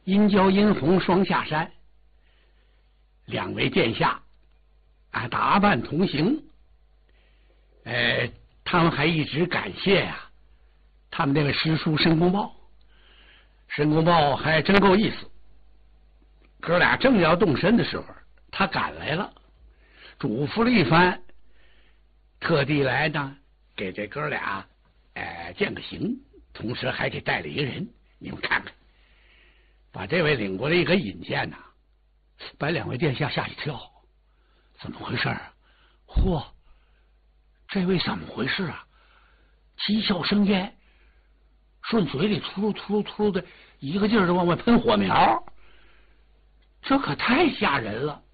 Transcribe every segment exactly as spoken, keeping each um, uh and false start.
殷郊、殷红双下山，两位殿下啊打扮同行。呃，他们还一直感谢呀、啊，他们那位师叔申公豹。申公豹还真够意思，哥俩正要动身的时候，他赶来了，嘱咐了一番，特地来呢给这哥俩呃饯个行，同时还给带了一个人。你们看看，把这位领过来一个引荐呐、啊，把两位殿下吓一跳。怎么回事啊？嚯，这位怎么回事啊？七窍生烟，顺嘴里秃噜秃噜秃噜的，一个劲儿的往外喷火苗，这可太吓人了。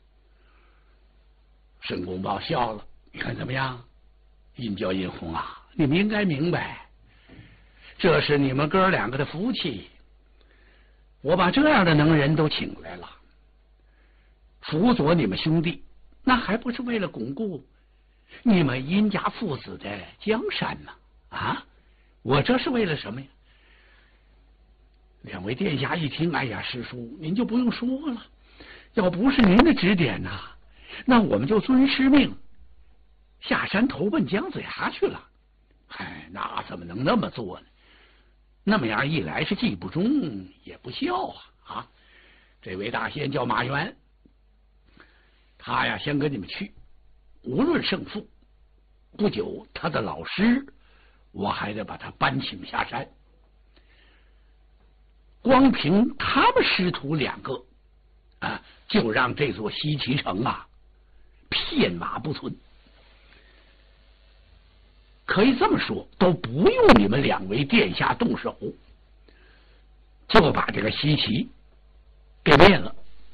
申公豹笑了，你看怎么样？殷郊、殷红啊，你们应该明白，这是你们哥两个的福气。我把这样的能人都请来了，辅佐你们兄弟，那还不是为了巩固你们殷家父子的江山吗？啊，我这是为了什么呀？两位殿下一听，哎呀，师叔您就不用说了，要不是您的指点呐、啊，那我们就遵师命下山投奔姜子牙去了。哎，那怎么能那么做呢？那么样一来是既不忠也不孝啊！啊，这位大仙叫马元，他呀先跟你们去，无论胜负，不久他的老师我还得把他搬请下山。光凭他们师徒两个啊，就让这座西岐城啊片瓦不存。可以这么说，都不用你们两位殿下动手，就把这个西岐给灭了。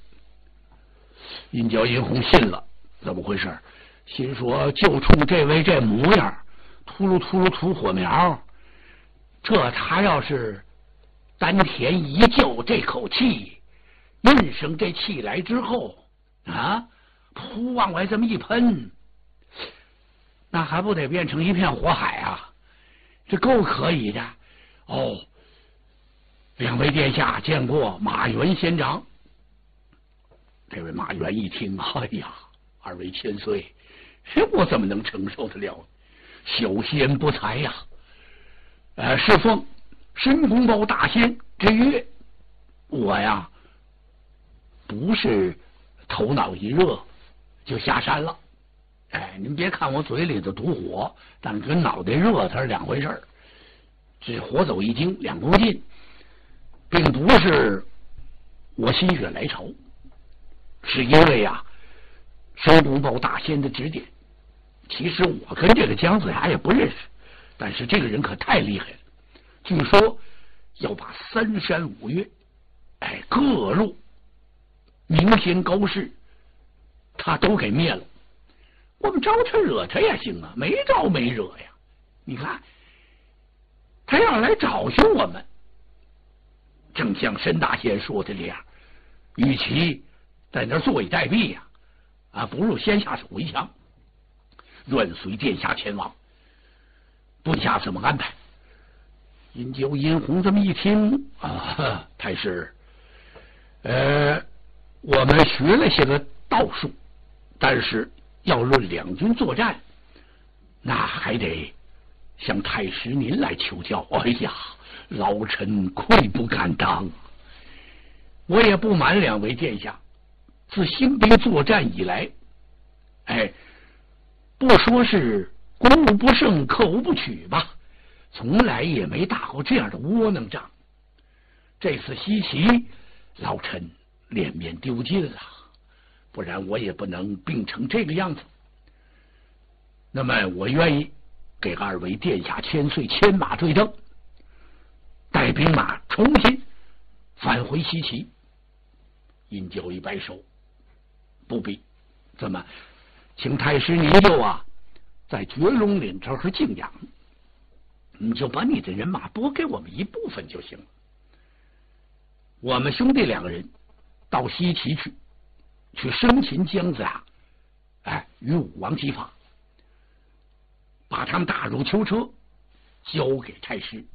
殷郊、殷红信了，怎么回事？心说就冲这位这模样，秃噜秃噜吐火苗，这他要是丹田一叫，这口气运生这气来之后啊，噗往外这么一喷，那还不得变成一片火海啊？这够可以的哦。两位殿下见过马元仙长。这位马元一听，哎呀，二位千岁，我怎么能承受得了？小仙不才呀、啊！呃，是奉申公豹大仙之约，我呀不是头脑一热就下山了。哎，您别看我嘴里头吐火，但跟脑袋热它是两回事儿。这火走一惊两公斤，并不是我心血来潮，是因为啊申公豹大仙的指点。其实我跟这个姜子牙也不认识，但是这个人可太厉害了。据说要把三山五岳，哎，各路名仙高士，他都给灭了。我们招他惹他也行啊，没招没惹呀。你看，他要来找寻我们，正像申大仙说的这样，与其在那儿坐以待毙呀，啊，不如先下手为强。愿随殿下前往，部下怎么安排？殷郊、殷红这么一听啊，太师，呃，我们学了些个道术，但是要论两军作战，那还得向太师您来求教。哎呀，老臣愧不敢当。我也不瞒两位殿下，自兴兵作战以来，哎，不说是攻无不胜，克无不取吧，从来也没打过这样的窝囊仗。这次西岐，老臣脸面丢尽了，不然我也不能病成这个样子。那么我愿意给二位殿下千岁牵马追登，带兵马重新返回西岐。殷郊一摆手，不必，怎么请太师您就啊在绝龙岭这儿静养，你就把你的人马拨给我们一部分就行了。我们兄弟两个人到西岐去，去生擒姜子牙，哎，与武王击发，把他们打入囚车，交给太师。